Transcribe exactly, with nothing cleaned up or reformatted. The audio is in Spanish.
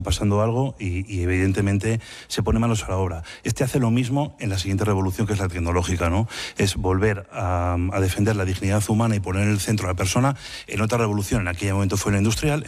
pasando algo y, y evidentemente se pone manos a la obra. Este hace lo mismo en la siguiente revolución, que es la tecnológica, ¿no? Es volver a, a defender la dignidad humana y poner en el centro a la persona. En otra revolución, en aquel momento fue la industrial,